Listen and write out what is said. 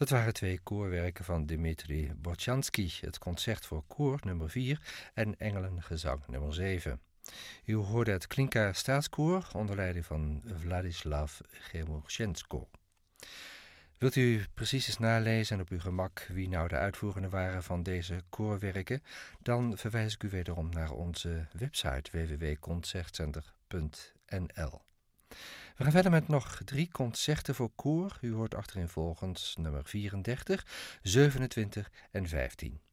Dat waren 2 koorwerken van Dmitri Bortjansky, het concert voor koor nummer 4 en engelengezang nummer 7. U hoorde het Klinka Staatskoor onder leiding van Vladislav Gemorshenko. Wilt u precies eens nalezen en op uw gemak wie nou de uitvoerenden waren van deze koorwerken, dan verwijs ik u wederom naar onze website www.concertcenter.nl. We gaan verder met nog 3 concerten voor koor. U hoort achtereenvolgens nummer 34, 27 en 15.